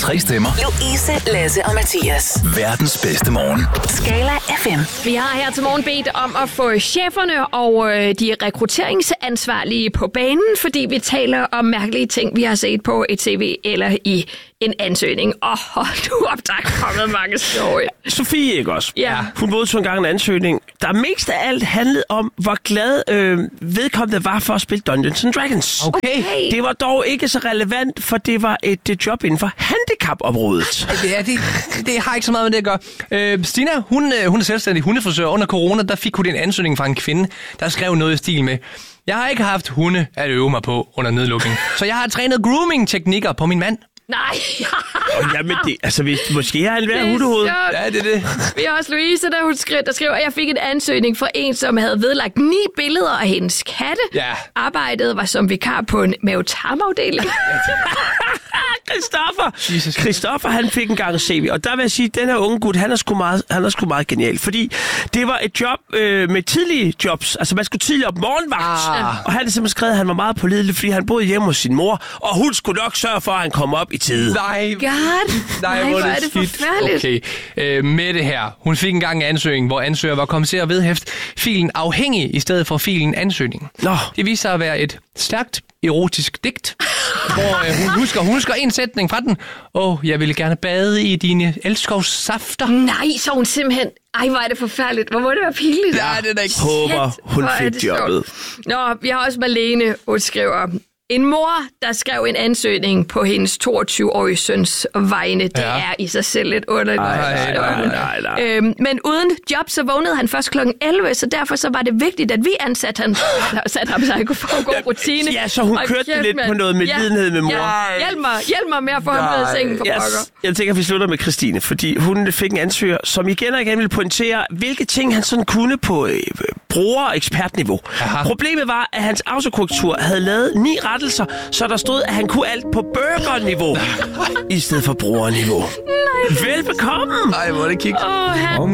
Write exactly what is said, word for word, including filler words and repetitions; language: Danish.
Tre stemmer. Louise, Lasse og Mathias. Verdens bedste morgen. Skala F M. Vi har her til morgen bedt om at få cheferne og øh, de rekrutteringsansvarlige på banen, fordi vi taler om mærkelige ting, vi har set på et C V eller i en ansøgning. Og hold nu op, der er kommet mange sjove. Sofie, ikke også? Ja. Hun modtog engang en ansøgning, der mest af alt handlede om, hvor glad øh, vedkommende var for at spille Dungeons and Dragons. Okay. Det var dog ikke så relevant, for det var et øh, job inden for handicapområdet. Ja, det, det har ikke så meget med det at gøre. Øh, Stina, hun, hun er selvstændig hundefrisør. Under corona, der fik hun en ansøgning fra en kvinde, der skrev noget i stil med: jeg har ikke haft hunde at øve mig på under nedlukning, så jeg har trænet grooming-teknikker på min mand. Nej. Jamen, det, altså, hvis, måske har han været hundehoved. Ja, det er det. Vi har også Louise, der, hun skrev, der skrev, at jeg fik en ansøgning fra en, som havde vedlagt ni billeder af hendes katte. Ja. Arbejdet var som vikar på en mavetarmafdeling. Christoffer! Christoffer, han fik engang et C V, og der vil jeg sige, at den her unge gut, han er sgu meget, han er sgu meget genial, fordi det var et job øh, med tidlige jobs. Altså, man skulle tidligt op morgenvagt, Ah. og han havde simpelthen skrevet, at han var meget pålidelig, fordi han boede hjemme hos sin mor, og hun skulle nok sørge for, at han kom op i tide. Nej, God. Nej, hvor hvor er det skidt. forfærdeligt. Okay, øh, med det her. Hun fik engang en ansøgning, hvor ansøger var kommet til at vedhæfte filen afhængig i stedet for filen ansøgning. Nå. Det viser sig at være et stærkt erotisk digt, hvor øh, hun husker, hun husker en sætning fra den. Åh, oh, jeg ville gerne bade i dine elskovssafter. Nej, så hun simpelthen... Ej, hvor er det forfærdeligt. Hvor må det være pinligt? Ja, det er da ikke. Håber, hun Hvor er fik det jobbet. sjovt. Nå, vi har også Marlene, hun skriver... En mor, der skrev en ansøgning på hendes toogtyve-årige søns vegne. Det Ja. er i sig selv lidt underligt. Nej, nej, nej, nej. Øhm, men uden job, så vågnede han først klokken elleve, så derfor så var det vigtigt, at vi ansatte ham, satte ham, så han kunne få en god rutine. Ja, så hun Og kørte kæft, lidt mand. på noget medlidenhed med mor. Ja, hjælp mig, hjælp mig med at få ham ud af sengen for pokker. Yes. Jeg tænker, at vi slutter med Christine, fordi hun fik en ansøger, som igen og igen ville pointere, hvilke ting han sådan kunne på øh, bruger- og ekspertniveau. Aha. Problemet var, at hans autokorrektur havde lavet ni rettelser, så der stod, at han kunne alt på burgerniveau, i stedet for brugerniveau. Nej. Velbekomme! Ej, hvor er det kikt. Åh, han...